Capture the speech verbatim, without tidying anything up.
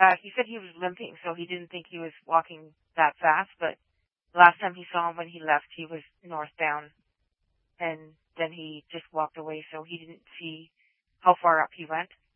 Uh, he said he was limping, so he didn't think he was walking that fast, but last time he saw him when he left, he was northbound, and then he just walked away, so he didn't see how far up he went.